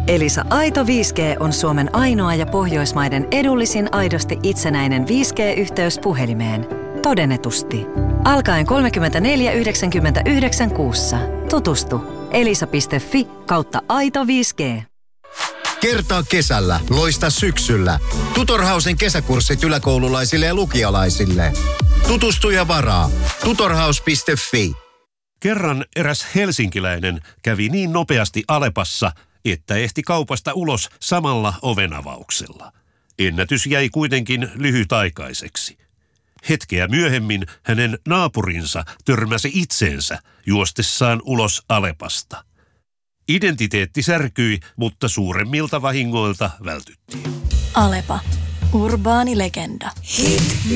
Elisa Aito 5G on Suomen ainoa ja Pohjoismaiden edullisin aidosti itsenäinen 5G-yhteys puhelimeen. Todennetusti. Alkaen 34,99 kuussa. Tutustu. elisa.fi/aito 5G. Kertaa kesällä, loista syksyllä. Tutorhausen kesäkurssit yläkoululaisille ja lukiolaisille. Tutustu ja varaa. Tutorhaus.fi. Kerran eräs helsinkiläinen kävi niin nopeasti Alepassa, että ehti kaupasta ulos samalla ovenavauksella. Ennätys jäi kuitenkin lyhytaikaiseksi. Hetkeä myöhemmin hänen naapurinsa törmäsi itseensä juostessaan ulos Alepasta. Identiteetti särkyi, mutta suuremmilta vahingoilta vältyttiin. Alepa. Urbaani legenda. Hit